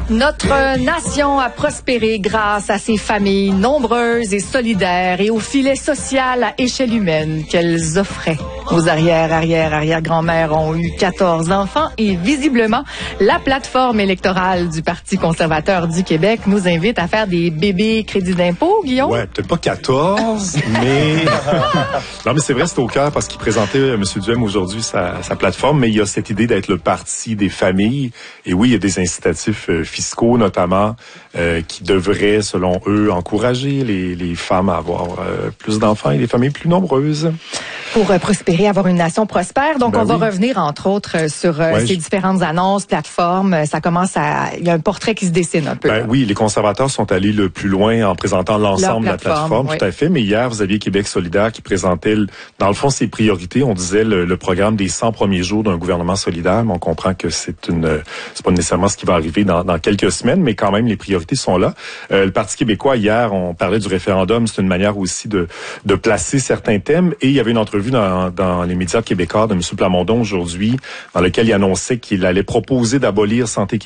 Notre nation a prospéré grâce à ses familles nombreuses et solidaires et au filet social à échelle humaine qu'elles offraient. Nos arrière-arrière-arrière-grand-mères ont eu 14 enfants et visiblement, la plateforme électorale du Parti conservateur du Québec nous invite à faire des bébés crédits d'impôt, Guillaume? Ouais, peut-être pas 14, mais... Non, mais c'est vrai, c'est au cœur parce qu'il présentait, M. Duhem, aujourd'hui, sa plateforme, mais il y a cette idée d'être le parti des familles. Et oui, il y a des incitatifs fiscaux, notamment, qui devraient, selon eux, encourager les femmes à avoir plus d'enfants et les familles plus nombreuses. Pour prospérer, avoir une nation prospère. Donc, on va revenir, entre autres, sur ces différentes annonces, plateformes. Ça commence à... Il y a un portrait qui se dessine un peu. Oui, les conservateurs sont allés le plus loin en présentant l'ensemble de la plateforme, tout à fait. Mais hier, vous aviez Québec solidaire qui présentait, dans le fond, ses priorités. On disait le programme des 100 premiers jours d'un gouvernement solidaire. Mais on comprend que c'est pas nécessairement ce qui va arriver dans quelques semaines, mais quand même, les priorités sont là. Le Parti québécois, hier, on parlait du référendum. C'est une manière aussi de placer certains thèmes. Et il y avait une entrevue dans les médias québécois de M. Plamondon aujourd'hui, dans lequel il annonçait qu'il allait proposer d'abolir Santé